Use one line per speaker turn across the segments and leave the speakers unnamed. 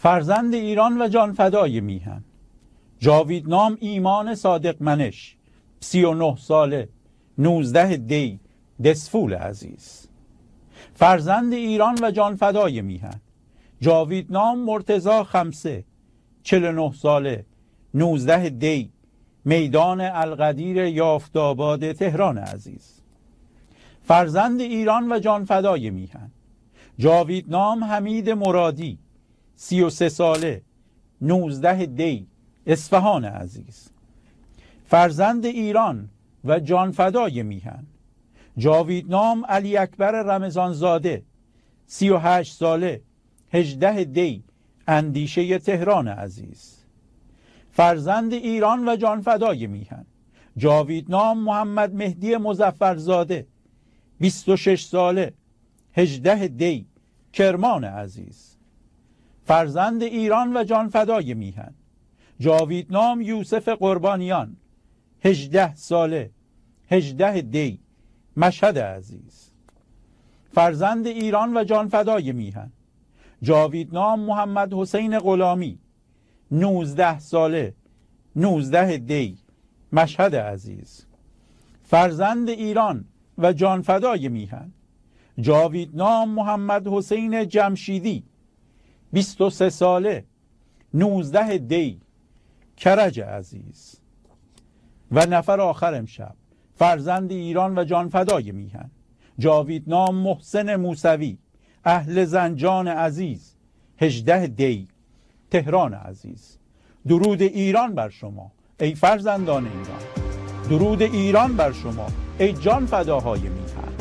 فرزند ایران و جان فدای میهن، جاویدنام ایمان صادق منش، 39 ساله، 19 دی، دسفول عزیز. فرزند ایران و جان فدای میهن، جاویدنام مرتضی خمسه، 49 ساله، 19 دی، میدان القدیر یافتاباد تهران عزیز. فرزند ایران و جان فدای میهن، جاویدنام حمید مرادی، 33 ساله، 19 دی، اصفهان عزیز. فرزند ایران و جان فدای میهن، جاویدنام علی اکبر رمضانزاده، 38 ساله، 18 دی، اندیشه تهران عزیز. فرزند ایران و جان فدای میهن، جاویدنام محمد مهدی مظفرزاده، 26 ساله، 18 دی، کرمان عزیز. فرزند ایران و جان فدای میهن، جاویدنام یوسف قربانیان، 18 ساله، 18 دی، مشهد عزیز. فرزند ایران و جان فدای میهن، جاویدنام محمد حسین غلامی، 19 ساله، 19 دی، مشهد عزیز. فرزند ایران و جان فدای میهن، جاویدنام محمد حسین جمشیدی، 23 ساله، 19 دی، کرج عزیز. و نفر آخر امشب، فرزند ایران و جان فدای میهن، جاویدنام محسن موسوی، اهل زنجان عزیز، 18 دی، تهران عزیز. درود ایران بر شما ای فرزندان ایران، درود ایران بر شما ای جان فداهای میهن.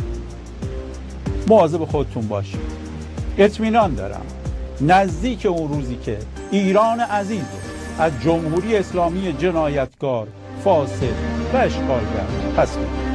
مواظب خودتون باشید. اطمینان دارم نزدیک اون روزی که ایران عزیز از جمهوری اسلامی جنایتکار، فاسد و اشغالگر پس می‌گیرد.